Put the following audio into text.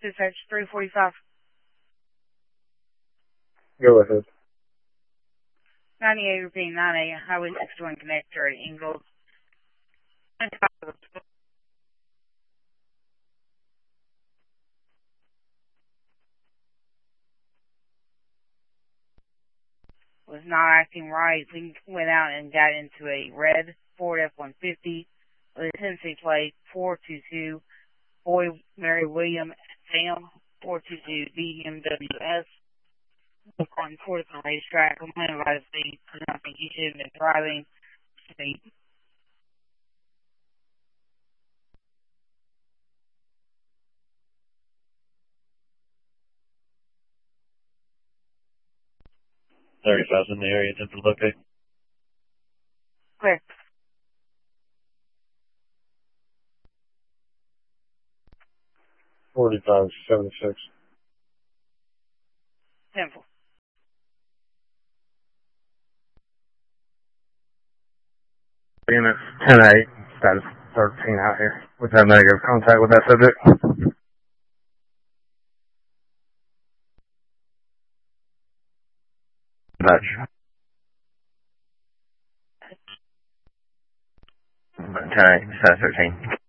Dispatch 345. Go ahead. 98, repeating 98, Highway 61 connector at Ingalls. Was not acting right. We went out and got into a red Ford F-150 with a Tennessee plate 422 Boy Mary William Sam 422 DMWS. On towards the racetrack, complaining about his speed because I think he should have been driving speed. $35 in the area, attempt to locate. Clear. $45.76. 10-4. Unit 10-8, status 13 out here. We've had negative contact with that subject. Dispatch. 10-8, status 13.